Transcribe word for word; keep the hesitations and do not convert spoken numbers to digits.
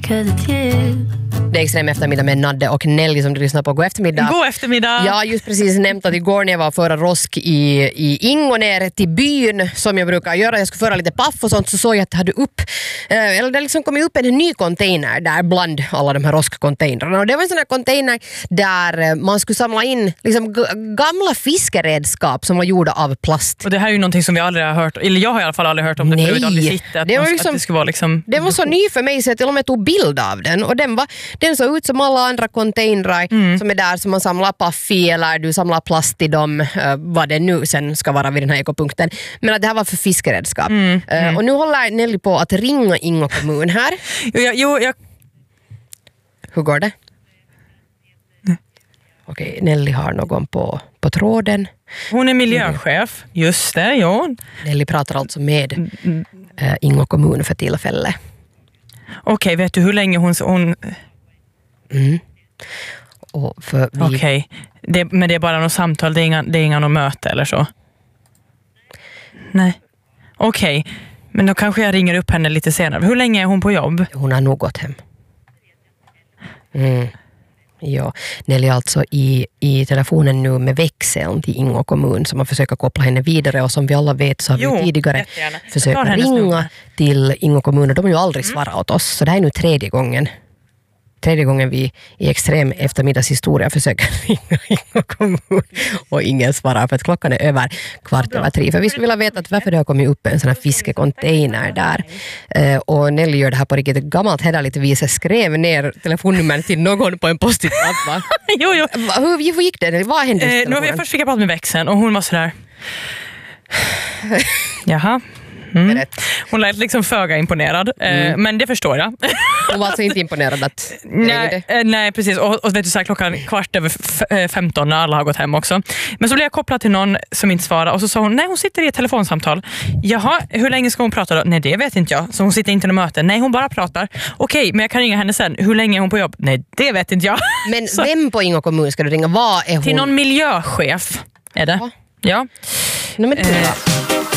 Det är extrem eftermiddag med Nadde och Nelly som du lyssnar på. God eftermiddag. God eftermiddag. Jag har just precis nämnt att igår när jag var förra rosk i, i Ingo ner till byn som jag brukar göra. Jag skulle föra lite paff och sånt, så såg jag att det hade upp eh, eller det liksom kommit upp en ny container där bland alla de här roskcontainrarna. Och det var en sån här container där man skulle samla in liksom g- gamla fiskeredskap som var gjorda av plast. Och det här är ju någonting som vi aldrig har hört, eller jag har i alla fall aldrig hört om det. Nej. Förut, aldrig sitt, att, det var man, liksom, att det skulle vara liksom... Den var så ny för mig så jag till och med tog bild av den. Och den, var, den såg ut som alla andra containrar mm. som är där som man samlar paff i eller du samlar plast i dem, uh, vad det nu sen ska vara vid den här ekopunkten. Men att det här var för fiskeredskap. Mm. Uh, mm. Och nu håller Nelly på att ringa Ingo kommun här. Jo, jag, jo, jag... Hur går det? Mm. Okej, Nelly har någon på, på tråden. Hon är miljöchef, just det, ja. Nelly pratar alltså med uh, Ingo kommun för tillfälle. Okej, vet du hur länge hon... hon... Mm. Vi... Okej, det, men det är bara något samtal, det är inga, det är inga något möte eller så? Nej. Okej, men då kanske jag ringer upp henne lite senare. Hur länge är hon på jobb? Hon har nog gått hem. Mm. Ja, Nelly är alltså i, i telefonen nu med växeln till Ingo kommun som man försöker koppla henne vidare, och som vi alla vet så har jo, vi tidigare jättegärna. försökt ringa till Ingo kommun och de har ju aldrig mm. svarat åt oss, så det här är nu tredje gången tredje gången vi i extrem eftermiddagshistoria försöker ringa Ingo kommun och ingen svarar för att klockan är över kvart över tre. För vi skulle vilja veta att varför det har kommit upp en sån här fiskecontainer där. Eh, och Nelly gör det här på riktigt gammalt hederligt vis. Skrev ner telefonnummer till någon på en post-it-lapp. jo, jo. Hur, hur gick det? Vad hände? Eh, nu har vi först fick jag prata med växeln och hon var sådär... Jaha. Mm. Hon lät liksom föga imponerad, mm. eh, men det förstår jag. Hon var alltså inte imponerad att... nej, eh, nej, precis. Och, och vet du, så här, klockan kvart över f- femton när alla har gått hem också. Men så blev jag kopplad till någon som inte svarade och så sa hon, nej hon sitter i ett telefonsamtal. Jaha, hur länge ska hon prata då? Nej, det vet inte jag. Så hon sitter inte i något möte. Nej, hon bara pratar. Okej, men jag kan ringa henne sen. Hur länge är hon på jobb? Nej, det vet inte jag. Men så. Vem på Ingo kommun ska du ringa? Vad är hon? Till någon miljöchef är det. Ja. ja. Nej, men det eh.